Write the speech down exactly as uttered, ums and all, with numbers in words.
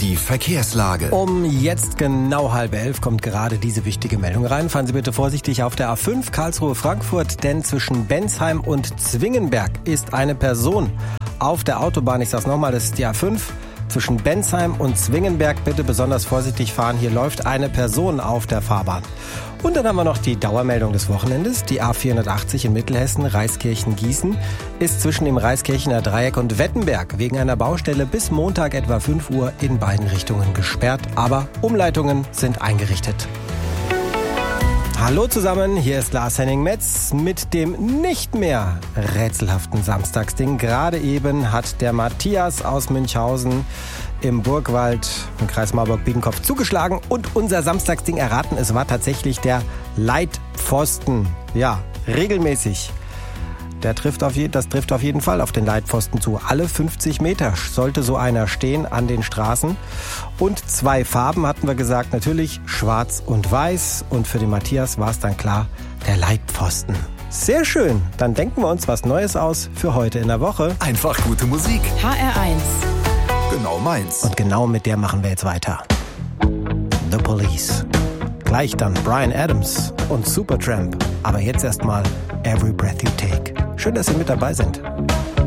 Die Verkehrslage. Um jetzt genau halb elf kommt gerade diese wichtige Meldung rein. Fahren Sie bitte vorsichtig auf der A fünf Karlsruhe-Frankfurt, denn zwischen Bensheim und Zwingenberg ist eine Person auf der Autobahn. Ich sag's nochmal, das ist die A fünf. Zwischen Bensheim und Zwingenberg bitte besonders vorsichtig fahren. Hier läuft eine Person auf der Fahrbahn. Und dann haben wir noch die Dauermeldung des Wochenendes. Die A vierhundertachtzig in Mittelhessen, Reiskirchen-Gießen, ist zwischen dem Reiskirchener Dreieck und Wettenberg wegen einer Baustelle bis Montag etwa fünf Uhr in beiden Richtungen gesperrt. Aber Umleitungen sind eingerichtet. Hallo zusammen, hier ist Lars Henning Metz mit dem nicht mehr rätselhaften Samstagsding. Gerade eben hat der Matthias aus Münchhausen im Burgwald im Kreis Marburg-Biedenkopf zugeschlagen und unser Samstagsding erraten. Es war tatsächlich der Leitpfosten. Ja, regelmäßig. Der trifft auf je, das trifft auf jeden Fall auf den Leitpfosten zu. Alle fünfzig Meter sollte so einer stehen an den Straßen. Und zwei Farben hatten wir gesagt, natürlich schwarz und weiß. Und für den Matthias war es dann klar, der Leitpfosten. Sehr schön, dann denken wir uns was Neues aus für heute in der Woche. Einfach gute Musik. H R eins. Genau meins. Und genau mit der machen wir jetzt weiter. The Police. Gleich dann Bryan Adams und Supertramp. Aber jetzt erstmal Every Breath You Take. Schön, dass Sie mit dabei sind.